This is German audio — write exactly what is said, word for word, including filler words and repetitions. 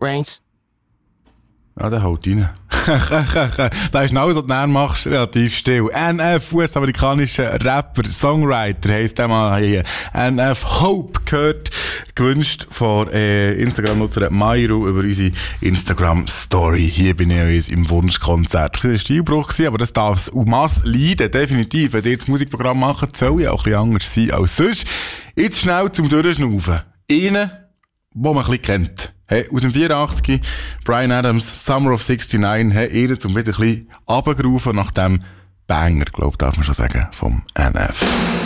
Brains. Ja, der haut rein. Da ist alles, was du näher machst, relativ still. N F, US-amerikanischer Rapper, Songwriter, heisst der mal hier. N F Hope gehört, gewünscht von äh, Instagram-Nutzer Mayru über unsere Instagram-Story. Hier bin ich im Wunschkonzert. Das war ein Stilbruch, aber das darf es um Mass leiden, definitiv. Wenn ihr das Musikprogramm macht, soll ja auch ein bisschen anders sein als sonst. Jetzt schnell zum Durchschnaufen. Einen, den man ein bisschen kennt. Hey, aus dem vierundachtzig, Bryan Adams, Summer of sixty-nine, hey, ihr zum wieder ein bisschen runtergerufen nach dem Banger, glaub, darf man schon sagen, vom N F.